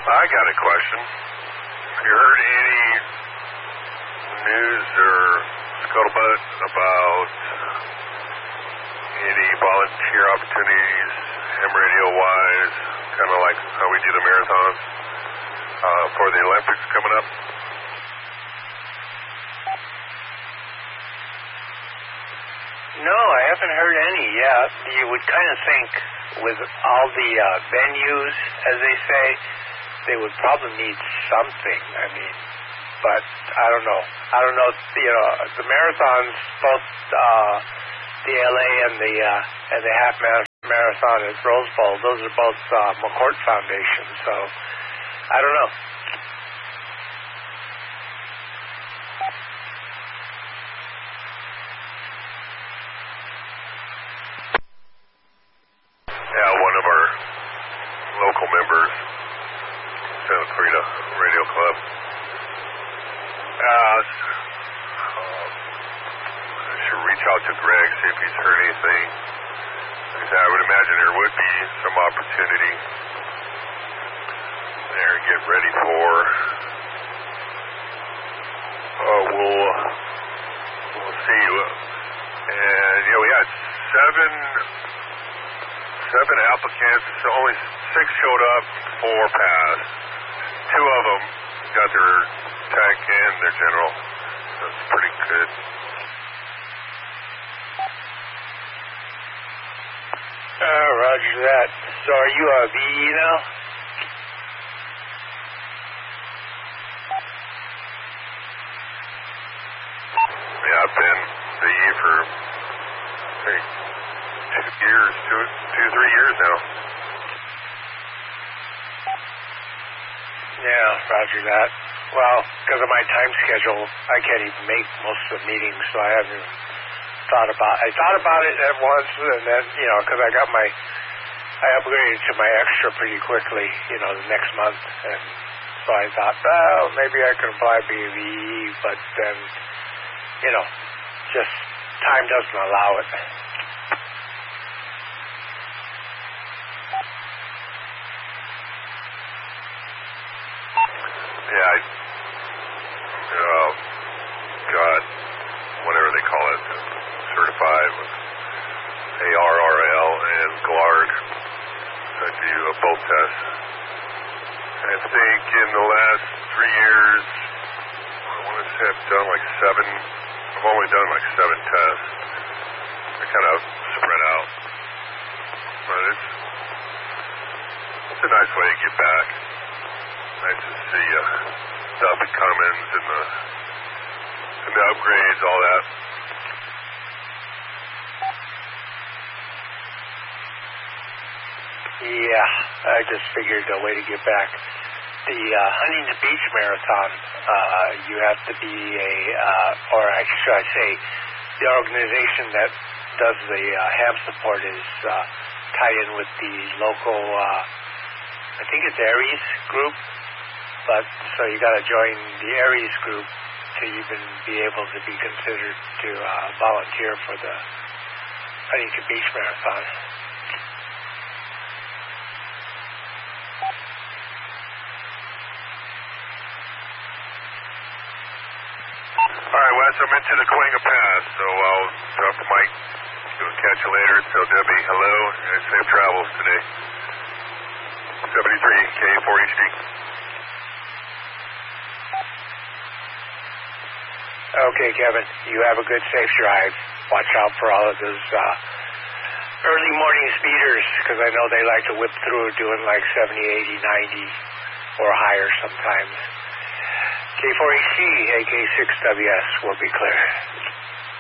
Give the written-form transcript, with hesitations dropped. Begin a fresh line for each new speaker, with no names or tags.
I got a question. Have you heard any news or scuttlebutt about any volunteer opportunities, ham radio-wise, kind of like how we do the marathons, for the Olympics coming up?
No, I haven't heard any yet. You would kind of think with all the venues, as they say, they would probably need something. I mean, but I don't know. The marathons, both the LA and the half marathon at Rose Bowl, those are both McCourt Foundation. So I don't know.
Yeah, one of our local members, Santa Clarita Radio Club, asked, I should reach out to Greg, see if he's heard anything. I would imagine there would be some opportunity there to get ready for. We'll see. And, we had seven applicants, only 6 showed up, 4 passed. 2 of them got their tech and their general. That's pretty good.
Roger that. So are you a VE now?
Yeah, I've been VE for, I think, 2 years, 3 years now.
Yeah, roger that. Well, because of my time schedule, I can't even make most of the meetings, so I haven't even thought about it at once, and then, because I upgraded to my extra pretty quickly, the next month, and so I thought, well, maybe I can apply BVE, but then, just time doesn't allow it.
Yeah, got whatever they call it, certified with ARRL and GLARD. I do both tests. I think in the last 3 years, I want to say I've only done 7 tests. I kind of spread out. But it's a nice way to get back. Nice to see the up-and-comings and the upgrades, all that.
Yeah, I just figured a way to get back. The Huntington Beach Marathon, you have to be should I say, the organization that does the ham support is tied in with the local, I think it's Aries group. But so you got to join the Aries group to even be able to be considered to volunteer for the Huntington Beach Marathon.
All right, Wes, I'm into the Cahuenga Pass, so I'll drop the mic. We'll catch you later. Tell Debbie hello and safe travels today. 73 K4HD.
Okay, Kevin, you have a good, safe drive. Watch out for all of those early morning speeders, because I know they like to whip through doing like 70, 80, 90, or higher sometimes. K4HC, AK6WS will be clear.